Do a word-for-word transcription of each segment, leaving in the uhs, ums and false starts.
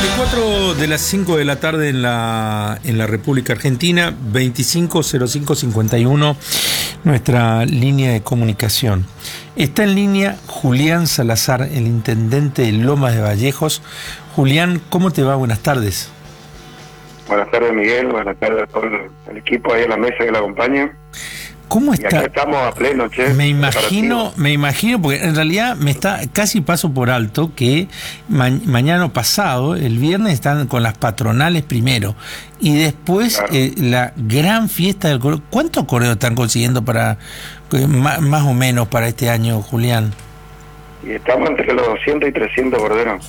cuatro de las cinco de la tarde en la, en la República Argentina, veinticinco cero cinco cincuenta y uno, nuestra línea de comunicación. Está en línea Julián Salazar, el intendente de Lomas de Vallejos. Julián, ¿cómo te va? Buenas tardes. Buenas tardes, Miguel. Buenas tardes a todo el equipo ahí en la mesa que la acompaña. ¿Cómo está? Y acá estamos a pleno, che. Me imagino, me imagino, porque en realidad me está casi paso por alto que ma mañana pasado, el viernes, están con las patronales primero y después claro. eh, la gran fiesta del correo. ¿Cuántos correos están consiguiendo para eh, más, más o menos para este año, Julián? Y estamos entre los doscientos y trescientos corderos.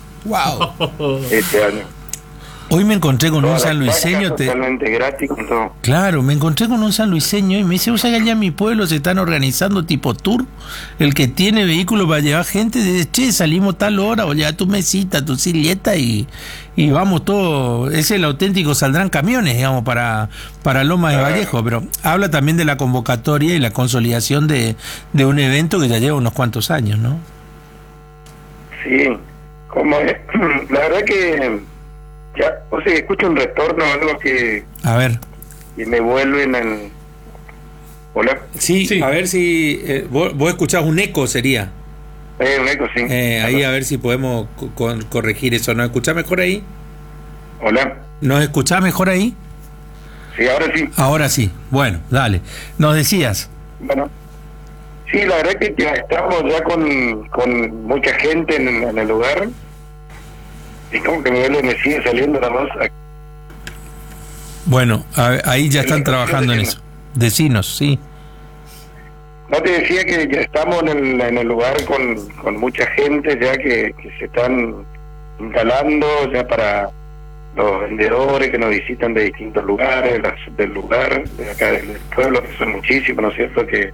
Wow. Este año. Hoy me encontré con Toda un sanluiseño. Te... Totalmente gratis con todo. Claro, me encontré con un sanluiseño y me dice, o sea que allá en mi pueblo se están organizando tipo tour. El que tiene vehículo para llevar gente, dice, che, salimos tal hora, o lleva tu mesita, tu silleta y, y vamos todo. Es el auténtico, saldrán camiones, digamos, para, para Lomas de Vallejo. Pero habla también de la convocatoria y la consolidación de, de un evento que ya lleva unos cuantos años, ¿no? Sí, como es, la verdad que ya, o sea, escucho un retorno, algo que... A ver. Y me vuelven en... ¿Hola? Sí, sí. A ver si... Eh, vos, vos escuchás un eco, sería. Eh, un eco, sí. Eh, ahí a ver si podemos co corregir eso. ¿Nos escuchás mejor ahí? Hola. ¿Nos escuchás mejor ahí? Sí, ahora sí. Ahora sí. Bueno, dale. ¿Nos decías? Bueno. Sí, la verdad que ya estamos ya con, con mucha gente en, en el lugar. Y como que me, me sigue saliendo la voz. Bueno, a, ahí ya están trabajando en eso. Decinos, sí. No, te decía que ya estamos en el, en el lugar con, con mucha gente ya que, que se están instalando ya para los vendedores que nos visitan de distintos lugares, las, del lugar, de acá del pueblo, que son muchísimos, ¿no es cierto?, que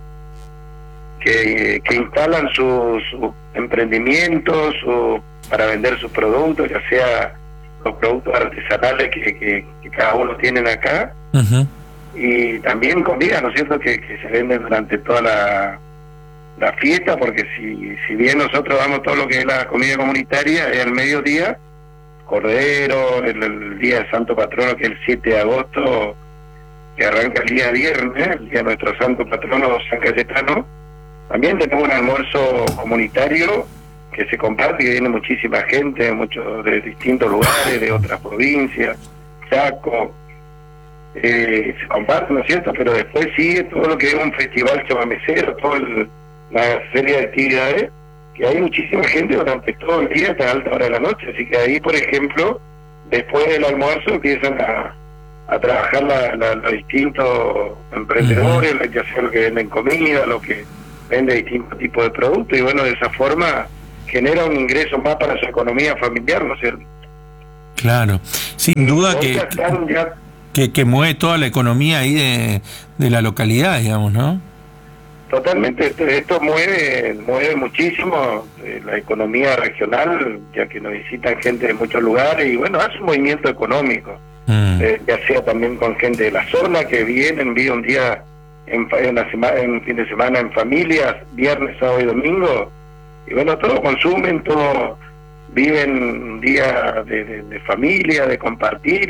que, que instalan sus, sus emprendimientos o para vender sus productos, ya sea los productos artesanales que, que, que cada uno tienen acá, uh-huh. y también comida, ¿no es cierto?, que, que se venden durante toda la, la fiesta, porque si, si bien nosotros damos todo lo que es la comida comunitaria, es al mediodía, cordero, el, el día de Santo Patrono, que es el siete de agosto, que arranca el día viernes, el día de nuestro Santo Patrono San Cayetano. También tenemos un almuerzo comunitario que se comparte, que viene muchísima gente, muchos de distintos lugares, de otras provincias, Chaco, eh, se comparte, ¿no es cierto? Pero después sigue todo lo que es un festival chamamecero, toda una serie de actividades, que hay muchísima gente durante todo el día hasta alta hora de la noche, así que ahí, por ejemplo, después del almuerzo empiezan a, a trabajar la, la, los distintos emprendedores, uh-huh. ya sea los que venden comida, los que vende distintos tipos de productos, y bueno, de esa forma genera un ingreso más para su economía familiar, ¿no es cierto? Claro, sin duda que, ya... que que mueve toda la economía ahí de, de la localidad, digamos, ¿no? Totalmente, esto, esto mueve mueve muchísimo eh, la economía regional, ya que nos visitan gente de muchos lugares, y bueno, hace un movimiento económico, mm. eh, ya sea también con gente de la zona que vienen, vive un día En, en, la semana, en fin de semana en familias, viernes, sábado y domingo, y bueno, todos consumen, todos viven un día de, de, de familia, de compartir,